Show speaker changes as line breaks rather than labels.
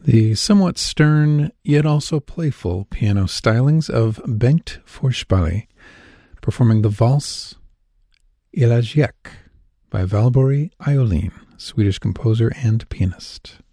The somewhat stern, yet also playful piano stylings of Bengt Forsberg, performing the valse Elegiac by Valborg Iolin, Swedish composer and pianist.